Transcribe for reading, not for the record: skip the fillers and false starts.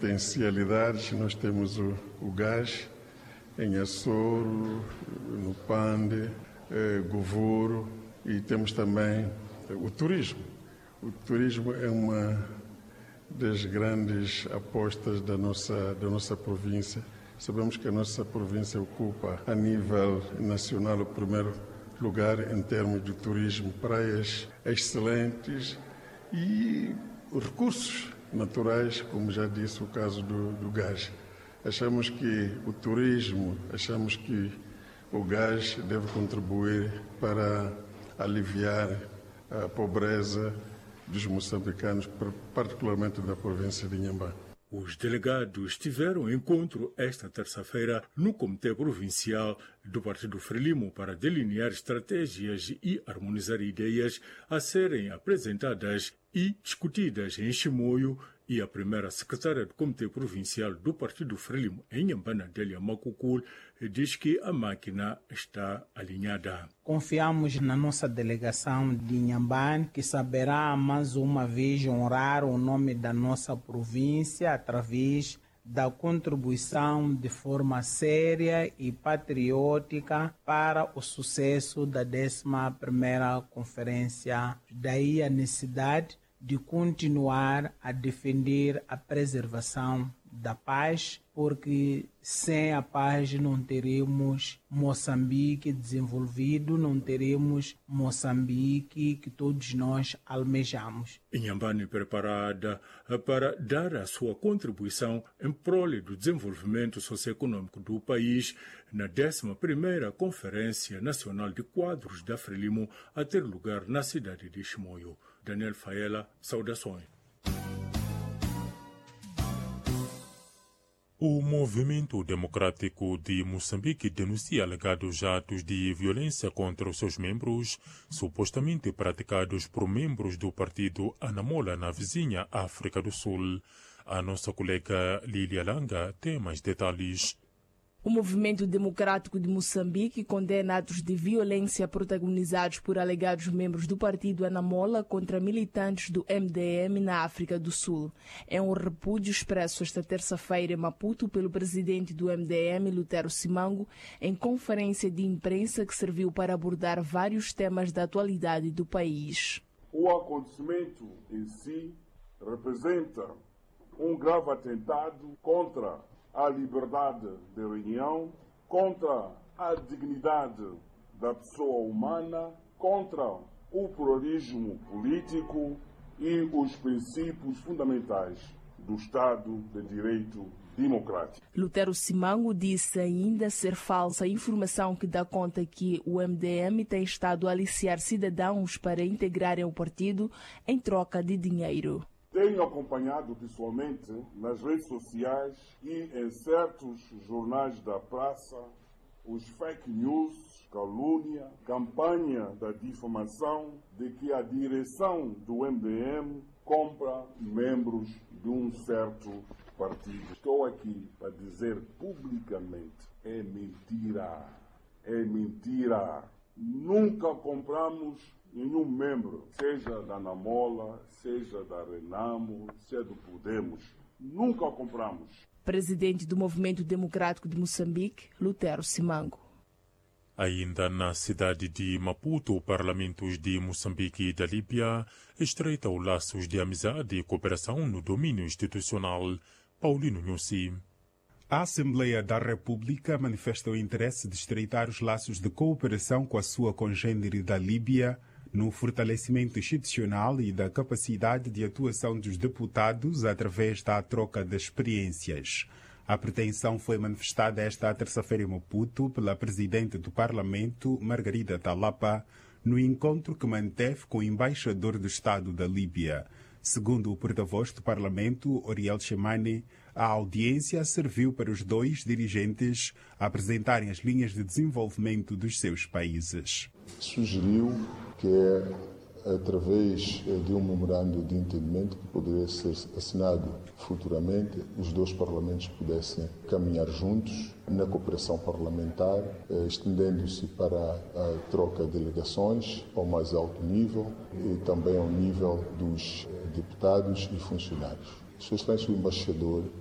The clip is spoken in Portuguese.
potencialidades. Nós temos o gás em Açoro, no Pande, Govoro, e temos também o turismo. O turismo é uma das grandes apostas da nossa província. Sabemos que a nossa província ocupa a nível nacional o primeiro lugar em termos de turismo, praias excelentes e recursos naturais, como já disse o caso do gás. Achamos que o turismo, achamos que o gás deve contribuir para aliviar a pobreza dos moçambicanos, particularmente da província de Inhambane. Os delegados tiveram encontro esta terça-feira no Comitê Provincial do Partido Frelimo para delinear estratégias e harmonizar ideias a serem apresentadas e discutidas em Chimoio, e a primeira secretária do Comitê Provincial do Partido Frelimo em Inhambane, Adélia Macocul, diz que a máquina está alinhada. Confiamos na nossa delegação de Inhambane, que saberá mais uma vez honrar o nome da nossa província através da contribuição de forma séria e patriótica para o sucesso da 11ª Conferência. Daí a necessidade de continuar a defender a preservação da paz, porque sem a paz não teremos Moçambique desenvolvido, não teremos Moçambique que todos nós almejamos. Inhambane preparada para dar a sua contribuição em prol do desenvolvimento socioeconômico do país na 11ª Conferência Nacional de Quadros da Frelimo a ter lugar na cidade de Chimoio. Daniel Faela, saudações. O Movimento Democrático de Moçambique denuncia alegados atos de violência contra os seus membros, supostamente praticados por membros do partido Anamola na vizinha África do Sul. A nossa colega Lília Langa tem mais detalhes. O Movimento Democrático de Moçambique condena atos de violência protagonizados por alegados membros do partido Anamola contra militantes do MDM na África do Sul. É um repúdio expresso esta terça-feira em Maputo pelo presidente do MDM, Lutero Simango, em conferência de imprensa que serviu para abordar vários temas da atualidade do país. O acontecimento em si representa um grave atentado contra a liberdade de reunião, contra a dignidade da pessoa humana, contra o pluralismo político e os princípios fundamentais do Estado de Direito democrático. Lutero Simango disse ainda ser falsa a informação que dá conta que o MDM tem estado a aliciar cidadãos para integrarem o partido em troca de dinheiro. Tenho acompanhado pessoalmente nas redes sociais e em certos jornais da praça os fake news, calúnia, campanha da difamação de que a direção do MDM compra membros de um certo partido. Estou aqui para dizer publicamente, é mentira, é mentira. Nunca compramos nenhum membro, seja da Anamola, seja da Renamo, seja do Podemos. Nunca compramos. Presidente do Movimento Democrático de Moçambique, Lutero Simango. Ainda na cidade de Maputo, parlamentos de Moçambique e da Líbia estreitam laços de amizade e cooperação no domínio institucional. Paulino Nhusi. A Assembleia da República manifesta o interesse de estreitar os laços de cooperação com a sua congênere da Líbia no fortalecimento institucional e da capacidade de atuação dos deputados através da troca de experiências. A pretensão foi manifestada esta terça-feira em Maputo pela Presidente do Parlamento, Margarida Talapa, no encontro que manteve com o embaixador do Estado da Líbia. Segundo o porta-voz do Parlamento, Oriel Chemane, a audiência serviu para os dois dirigentes apresentarem as linhas de desenvolvimento dos seus países. Sugeriu que, através de um memorando de entendimento que poderia ser assinado futuramente, os dois parlamentos pudessem caminhar juntos na cooperação parlamentar, estendendo-se para a troca de delegações ao mais alto nível e também ao nível dos deputados e funcionários. Sua Excelência o Embaixador